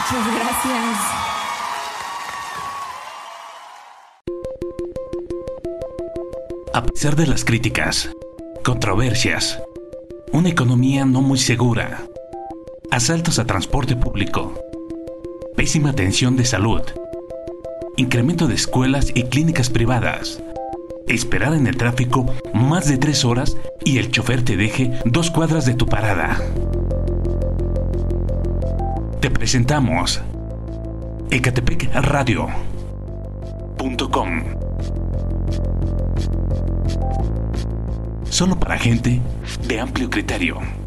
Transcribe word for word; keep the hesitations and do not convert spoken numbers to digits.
Muchas gracias. A pesar de las críticas, controversias, una economía no muy segura, asaltos a transporte público, pésima atención de salud, incremento de escuelas y clínicas privadas, esperar en el tráfico más de tres horas y el chofer te deje dos cuadras de tu parada. Te presentamos ecatepec radio punto com. Solo para gente de amplio criterio.